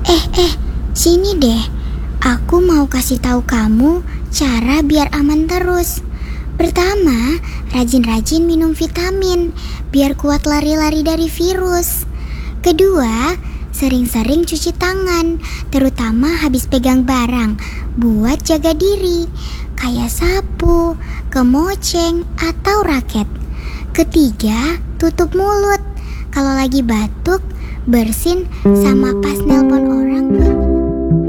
Sini deh. Aku mau kasih tahu kamu cara biar aman terus. Pertama, rajin-rajin minum vitamin biar kuat lari-lari dari virus. Kedua, sering-sering cuci tangan, terutama habis pegang barang, buat jaga diri, kayak sapu, kemoceng, atau raket. Ketiga, tutup mulut. Kalau lagi batuk, bersin sama pas nelpon orang